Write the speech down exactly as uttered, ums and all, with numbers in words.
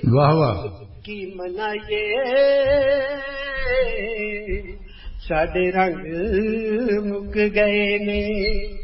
वाह वाह की मनाइए साडे रंग मुक गए ने